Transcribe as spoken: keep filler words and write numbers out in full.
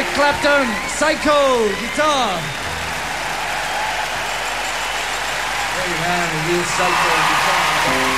Eric Clapton, Psycho, guitar. There you have a real Psycho guitar.